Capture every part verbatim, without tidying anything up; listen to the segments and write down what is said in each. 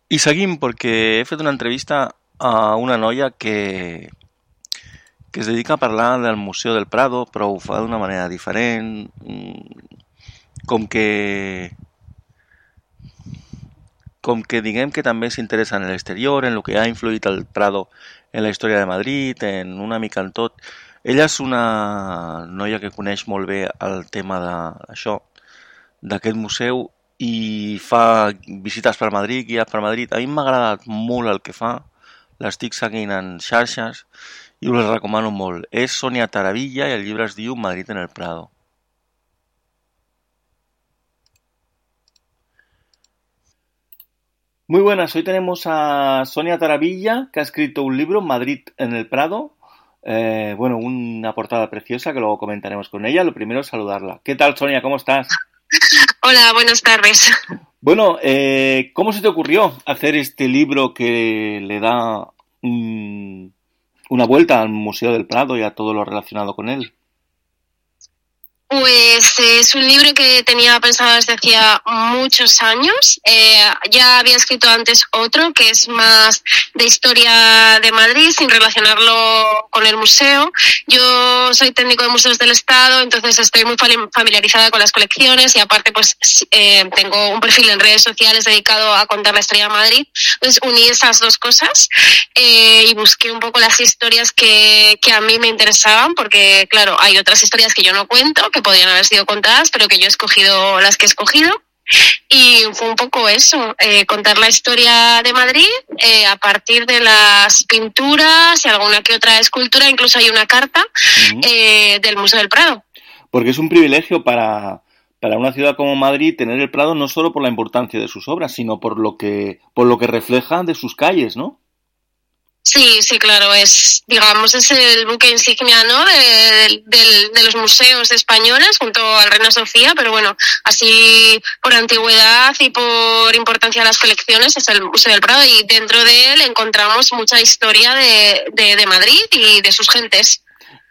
I seguim perquè he fet una entrevista a una noia que, que es dedica a parlar del Museu del Prado, però ho fa d'una manera diferent, com que com que diguem que també s'interessa en l'exterior, en el que ha influït el Prado en la història de Madrid, en una mica en tot. Ella és una noia que coneix molt bé el tema d'això, d'aquest museu, i fa visites per Madrid, guies per Madrid. A mi m'ha agradat molt el que fa, l'estic seguint en xarxes i us el recomano molt. És Sonia Taravilla i el llibre es diu Madrid en el Prado. Muy buenas, hoy tenemos a Sonia Taravilla, que ha escrito un libro, Madrid en el Prado. Eh, bueno, una portada preciosa que luego comentaremos con ella. Lo primero es saludarla. ¿Qué tal, Sonia? ¿Cómo estás? Hola, buenas tardes. Bueno, eh, ¿cómo se te ocurrió hacer este libro que le da um, una vuelta al Museo del Prado y a todo lo relacionado con él? Pues eh, es un libro que tenía pensado desde hacía muchos años. Eh, ya había escrito antes otro que es más de historia de Madrid, sin relacionarlo con el museo. Yo soy técnico de museos del Estado, entonces estoy muy familiarizada con las colecciones y aparte pues eh, tengo un perfil en redes sociales dedicado a contar la historia de Madrid. Entonces uní esas dos cosas eh, y busqué un poco las historias que, que a mí me interesaban, porque claro, hay otras historias que yo no cuento, que podrían haber sido contadas, pero que yo he escogido las que he escogido. Y fue un poco eso, eh, contar la historia de Madrid eh, a partir de las pinturas y alguna que otra escultura. Incluso hay una carta uh-huh. eh, del Museo del Prado. Porque es un privilegio para, para una ciudad como Madrid tener el Prado, no solo por la importancia de sus obras, sino por lo que, por lo que refleja de sus calles, ¿no? Sí, sí, claro, es, digamos, es el buque insignia, ¿no?, de, de, de los museos españoles junto al Reina Sofía, pero bueno, así por antigüedad y por importancia de las colecciones es el Museo del Prado, y dentro de él encontramos mucha historia de, de, de Madrid y de sus gentes.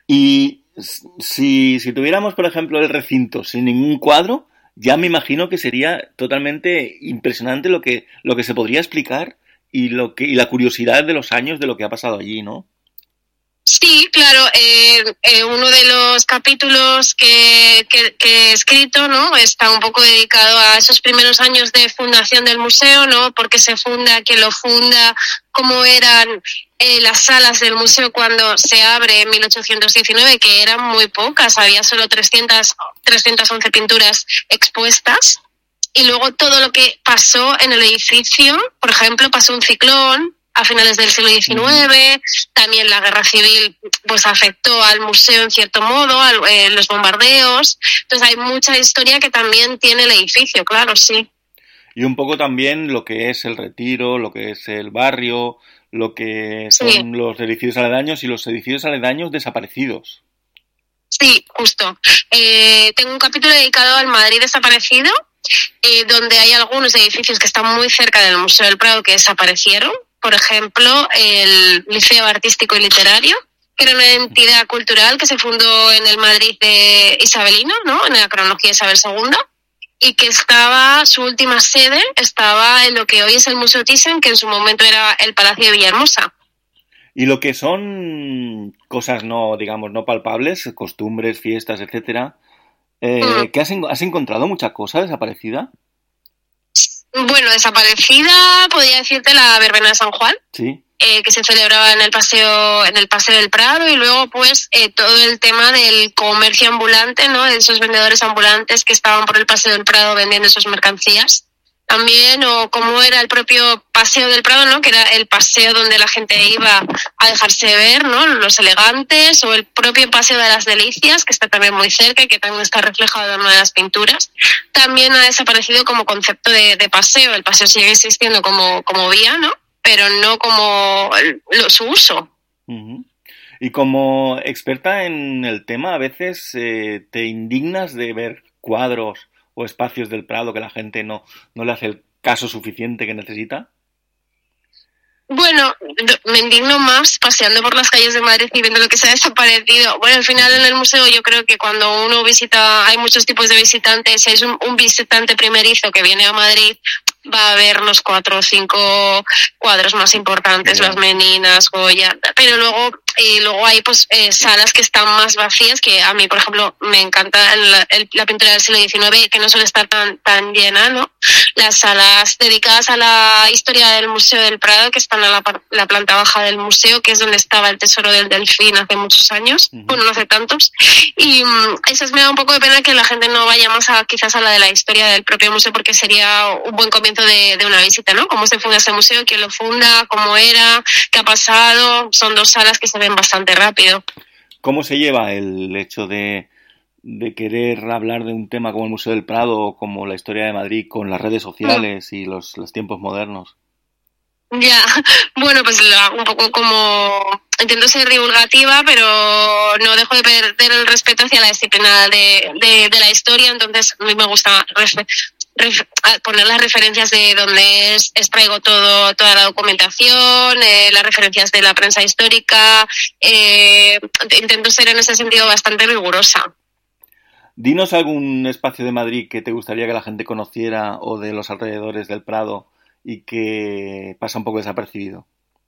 Y si, si tuviéramos, por ejemplo, el recinto sin ningún cuadro, ya me imagino que sería totalmente impresionante lo que, lo que se podría explicar y lo que y la curiosidad de los años de lo que ha pasado allí, ¿no? Sí, claro, eh, eh, uno de los capítulos que, que, que he escrito, ¿no?, está un poco dedicado a esos primeros años de fundación del museo, ¿no?, por qué se funda, quién lo funda, cómo eran eh, las salas del museo cuando se abre en mil ochocientos diecinueve, que eran muy pocas, había solo trescientas, trescientas once pinturas expuestas. Y luego todo lo que pasó en el edificio, por ejemplo, pasó un ciclón a finales del siglo diecinueve, también la guerra civil pues afectó al museo en cierto modo, a, eh, los bombardeos. Entonces hay mucha historia que también tiene el edificio, claro, sí. Y un poco también lo que es el Retiro, lo que es el barrio, lo que son sí. los edificios aledaños y los edificios aledaños desaparecidos. Sí, justo. Eh, tengo un capítulo dedicado al Madrid desaparecido, Eh, donde hay algunos edificios que están muy cerca del Museo del Prado que desaparecieron. Por ejemplo, el Liceo Artístico y Literario, que era una entidad cultural que se fundó en el Madrid de isabelino, ¿no?, en la cronología de Isabel segunda, y que estaba, su última sede estaba en lo que hoy es el Museo Thyssen, que en su momento era el Palacio de Villahermosa. Y lo que son cosas no, digamos, no palpables, costumbres, fiestas, etcétera, Eh, mm. ¿qué has, has encontrado mucha cosa desaparecida? Bueno, desaparecida podría decirte la verbena de San Juan, sí. eh, que se celebraba en el paseo en el paseo del Prado, y luego pues eh, todo el tema del comercio ambulante, ¿no?, de esos vendedores ambulantes que estaban por el paseo del Prado vendiendo esas mercancías. También, o cómo era el propio paseo del Prado, ¿no?, que era el paseo donde la gente iba a dejarse ver, ¿no?, los elegantes, o el propio paseo de las Delicias, que está también muy cerca y que también está reflejado en una de las pinturas. También ha desaparecido como concepto de, de paseo. El paseo sigue existiendo como, como vía, ¿no?, pero no como el, lo, su uso. Uh-huh. Y como experta en el tema, a veces eh, te indignas de ver cuadros o espacios del Prado que la gente no, no le hace el caso suficiente que necesita. Bueno, me indigno más paseando por las calles de Madrid y viendo lo que se ha desaparecido. Bueno, al final en el museo yo creo que cuando uno visita, hay muchos tipos de visitantes. Si es un, un visitante primerizo que viene a Madrid, va a ver los cuatro o cinco cuadros más importantes, yeah. Las Meninas, Goya, pero luego y luego hay pues eh, salas que están más vacías, que a mí, por ejemplo, me encanta la, el, la pintura del siglo diecinueve, que no suele estar tan tan llena, ¿no? Las salas dedicadas a la historia del Museo del Prado, que están en la, la planta baja del museo, que es donde estaba el tesoro del delfín hace muchos años, uh-huh. Bueno, no hace tantos, y um, eso me da un poco de pena que la gente no vaya más a quizás a la de la historia del propio museo, porque sería un buen comienzo de, de una visita, ¿no? Cómo se funda ese museo, quién lo funda, cómo era, qué ha pasado. Son dos salas que se ven bastante rápido. ¿Cómo se lleva el hecho de, de querer hablar de un tema como el Museo del Prado o como la historia de Madrid con las redes sociales mm. y los, los tiempos modernos? Ya, bueno, pues lo hago un poco como... Intento ser divulgativa, pero no dejo de perder el respeto hacia la disciplina de, de, de la historia, entonces a mí me gusta refer, ref, poner las referencias de donde es, extraigo todo, toda la documentación, eh, las referencias de la prensa histórica, eh, intento ser en ese sentido bastante rigurosa. Dinos algún espacio de Madrid que te gustaría que la gente conociera o de los alrededores del Prado y que pasa un poco desapercibido.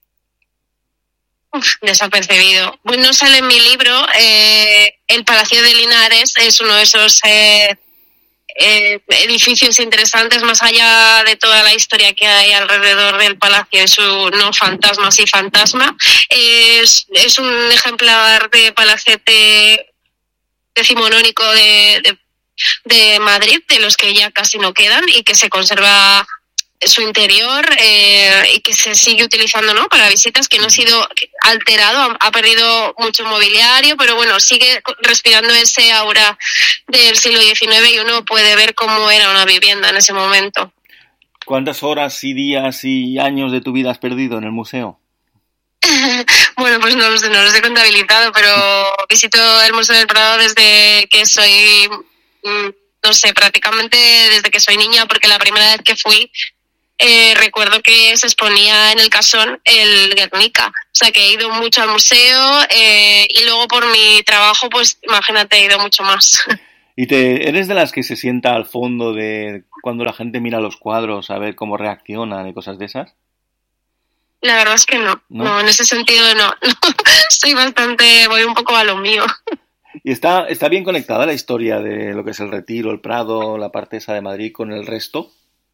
Uf, desapercibido. Bueno, no sale en mi libro. Eh, el Palacio de Linares es uno de esos eh, eh, edificios interesantes, más allá de toda la historia que hay alrededor del palacio y su no fantasma, sí fantasma. Es, es un ejemplar de palacete decimonónico de, de, de Madrid, de los que ya casi no quedan y que se conserva su interior eh, y que se sigue utilizando, ¿no?, para visitas, que no ha sido alterado, ha, ha perdido mucho mobiliario, pero bueno, sigue respirando ese aura del siglo diecinueve y uno puede ver cómo era una vivienda en ese momento. ¿Cuántas horas y días y años de tu vida has perdido en el museo? Bueno, pues no los, no los he contabilizado, pero visito el Museo del Prado desde que soy, no sé, prácticamente desde que soy niña, porque la primera vez que fui Eh, recuerdo que se exponía en el Casón el Guernica, o sea que he ido mucho al museo eh, y luego por mi trabajo, pues imagínate, he ido mucho más. ¿Y te eres de las que se sienta al fondo de cuando la gente mira los cuadros a ver cómo reaccionan y cosas de esas? La verdad es que no, no, no en ese sentido no, no. Soy bastante, voy un poco a lo mío. ¿Y está, está bien conectada la historia de lo que es el Retiro, el Prado, la parte esa de Madrid con el resto?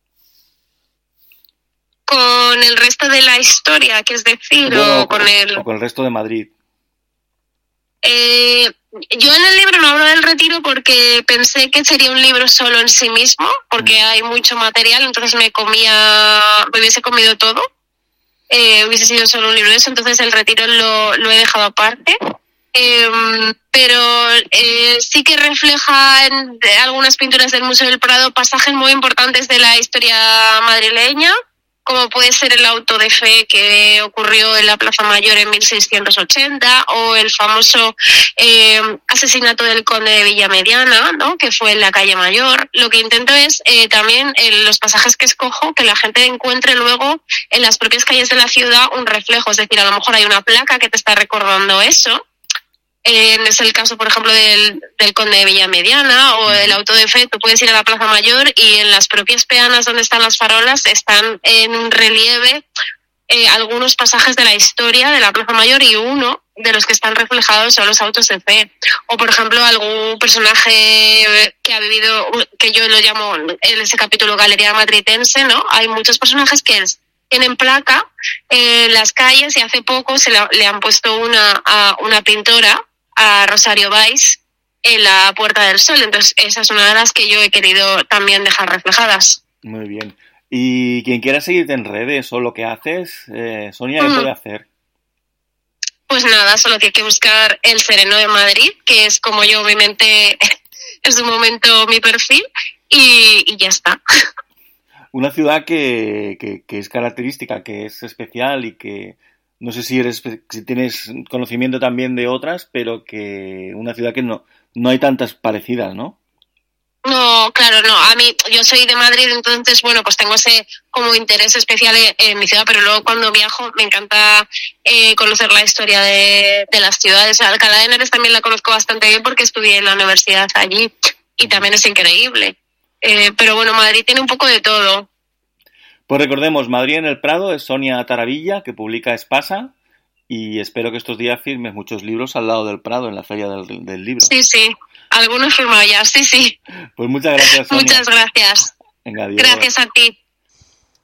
¿Con el resto de la historia, que es decir, bueno, o con el...? O con el resto de Madrid. Eh, yo en el libro no hablo del Retiro porque pensé que sería un libro solo en sí mismo, porque mm. hay mucho material, entonces me comía, me hubiese comido todo, eh, hubiese sido solo un libro de eso, entonces el Retiro lo, lo he dejado aparte. Eh, pero eh, sí que refleja en algunas pinturas del Museo del Prado pasajes muy importantes de la historia madrileña, como puede ser el auto de fe que ocurrió en la Plaza Mayor en mil seiscientos ochenta, o el famoso eh, asesinato del conde de Villamediana, ¿no?, que fue en la calle Mayor. Lo que intento es eh, también en los pasajes que escojo que la gente encuentre luego en las propias calles de la ciudad un reflejo, es decir, a lo mejor hay una placa que te está recordando eso. Eh, es el caso, por ejemplo, del, del conde de Villamediana o el auto de fe. Tú puedes ir a la Plaza Mayor y en las propias peanas donde están las farolas están en un relieve eh, algunos pasajes de la historia de la Plaza Mayor, y uno de los que están reflejados son los autos de fe. O, por ejemplo, algún personaje que ha vivido, que yo lo llamo en ese capítulo Galería Madritense, ¿no? Hay muchos personajes que es, tienen placa en las calles, y hace poco se la, le han puesto una a una pintora, a Rosario Valls, en la Puerta del Sol. Entonces esa es una de las que yo he querido también dejar reflejadas. Muy bien. Y quien quiera seguirte en redes o lo que haces, eh, Sonia, ¿qué mm. puede hacer? Pues nada, solo que hay que buscar El Sereno de Madrid, que es como yo, mi mente, es un momento mi perfil, y, y ya está. Una ciudad que, que, que es característica, que es especial y que no sé si eres si tienes conocimiento también de otras, pero que una ciudad que no, no hay tantas parecidas, ¿no? No, claro, no. A mí, yo soy de Madrid, entonces, bueno, pues tengo ese como interés especial en, en mi ciudad, pero luego cuando viajo me encanta eh, conocer la historia de, de las ciudades. Alcalá de Henares también la conozco bastante bien porque estudié en la universidad allí y también es increíble. Eh, pero bueno, Madrid tiene un poco de todo. Pues recordemos, Madrid en el Prado es Sonia Taravilla, que publica Espasa, y espero que estos días firmes muchos libros al lado del Prado, en la Feria del, del Libro. Sí, sí, algunos firmados ya, sí, sí. Pues muchas gracias, Sonia. Muchas gracias. Venga, adiós. Gracias a ti.